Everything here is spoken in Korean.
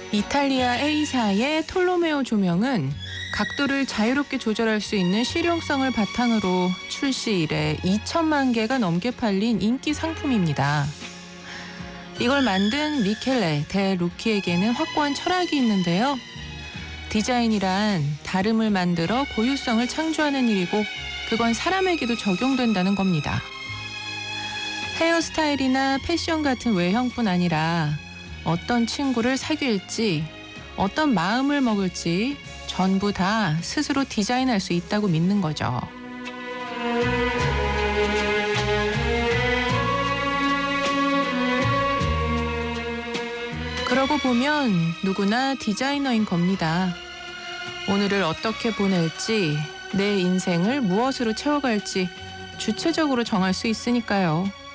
이탈리아 A사의 톨로메오 조명은 각도를 자유롭게 조절할 수 있는 실용성을 바탕으로 출시 이래 2천만 개가 넘게 팔린 인기 상품입니다. 이걸 만든 미켈레 데 루키에게는 확고한 철학이 있는데요. 디자인이란 다름을 만들어 고유성을 창조하는 일이고 그건 사람에게도 적용된다는 겁니다. 헤어스타일이나 패션 같은 외형뿐 아니라 어떤 친구를 사귈지, 어떤 마음을 먹을지 전부 다 스스로 디자인할 수 있다고 믿는 거죠. 그러고 보면 누구나 디자이너인 겁니다. 오늘을 어떻게 보낼지, 내 인생을 무엇으로 채워갈지 주체적으로 정할 수 있으니까요.